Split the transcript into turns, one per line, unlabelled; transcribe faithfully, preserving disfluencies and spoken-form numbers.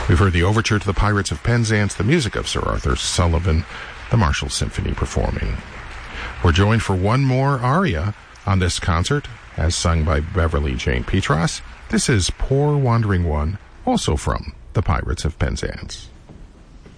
We've heard the overture to the Pirates of Penzance, the music of Sir Arthur Sullivan, the Marshall Symphony performing. We're joined for one more aria on this concert, as sung by Beverly Jane Petras. This is Poor Wandering One, also from the Pirates of Penzance.